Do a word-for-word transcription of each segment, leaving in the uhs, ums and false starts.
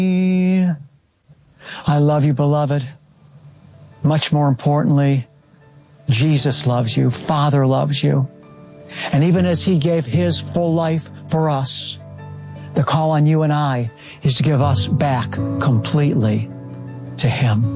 I love you, beloved. Much more importantly, Jesus loves you. Father loves you. And even as He gave His full life for us, the call on you and I is to give us back completely to Him.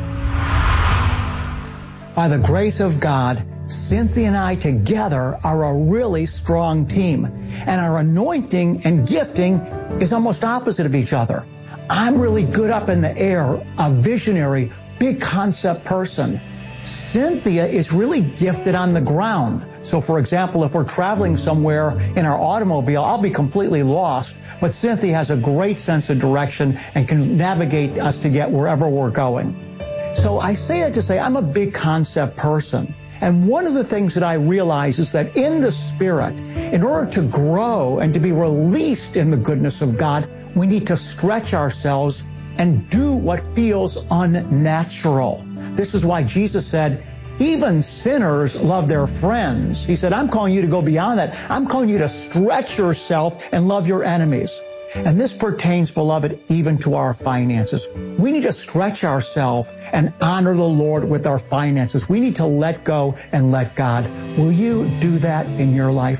By the grace of God, Cynthia and I together are a really strong team. And our anointing and gifting is almost opposite of each other. I'm really good up in the air, a visionary, big concept person. Cynthia is really gifted on the ground. So for example, if we're traveling somewhere in our automobile, I'll be completely lost, but Cynthia has a great sense of direction and can navigate us to get wherever we're going. So I say that to say I'm a big concept person. And one of the things that I realize is that in the Spirit, in order to grow and to be released in the goodness of God, we need to stretch ourselves and do what feels unnatural. This is why Jesus said, even sinners love their friends. He said, I'm calling you to go beyond that. I'm calling you to stretch yourself and love your enemies. And this pertains, beloved, even to our finances. We need to stretch ourselves and honor the Lord with our finances. We need to let go and let God. Will you do that in your life?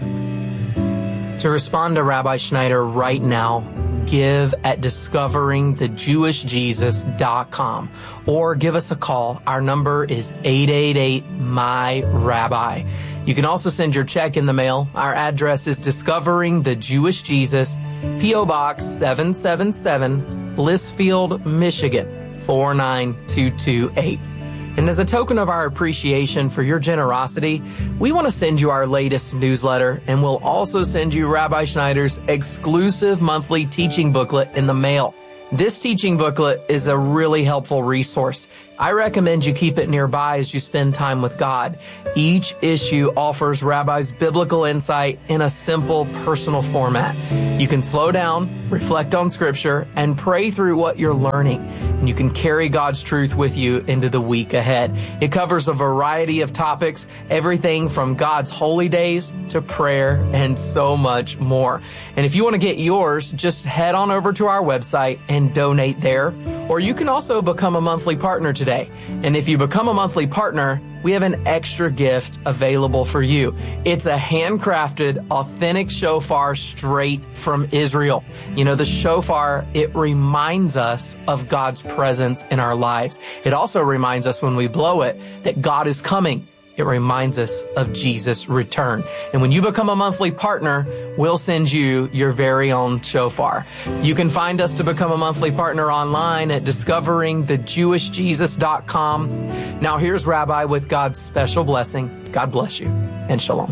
To respond to Rabbi Schneider right now, give at discovering the jewish jesus dot com or give us a call. Our number is eight eight eight, M Y, Rabbi. You can also send your check in the mail. Our address is Discovering the Jewish Jesus, P O Box seven seven seven, Blissfield, Michigan, four nine two two eight. And as a token of our appreciation for your generosity, we want to send you our latest newsletter, and we'll also send you Rabbi Schneider's exclusive monthly teaching booklet in the mail. This teaching booklet is a really helpful resource. I recommend you keep it nearby as you spend time with God. Each issue offers Rabbi's biblical insight in a simple, personal format. You can slow down, reflect on Scripture, and pray through what you're learning. And you can carry God's truth with you into the week ahead. It covers a variety of topics, everything from God's holy days to prayer and so much more. And if you want to get yours, just head on over to our website and donate there. Or you can also become a monthly partner today. And if you become a monthly partner, we have an extra gift available for you. It's a handcrafted, authentic shofar straight from Israel. You know, the shofar, it reminds us of God's presence in our lives. It also reminds us when we blow it that God is coming. It reminds us of Jesus' return. And when you become a monthly partner, we'll send you your very own shofar. You can find us to become a monthly partner online at discovering the jewish jesus dot com. Now here's Rabbi with God's special blessing. God bless you and shalom.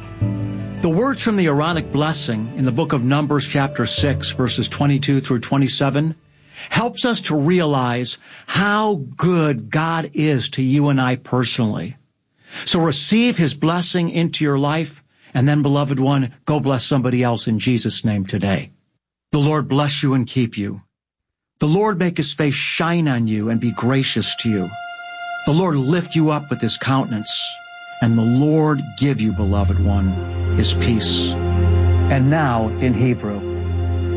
The words from the Aaronic blessing in the book of Numbers chapter six, verses twenty-two through twenty-seven, helps us to realize how good God is to you and I personally. So receive His blessing into your life, and then, beloved one, go bless somebody else in Jesus' name today. The Lord bless you and keep you. The Lord make His face shine on you and be gracious to you. The Lord lift you up with His countenance, and the Lord give you, beloved one, His peace. And now in Hebrew.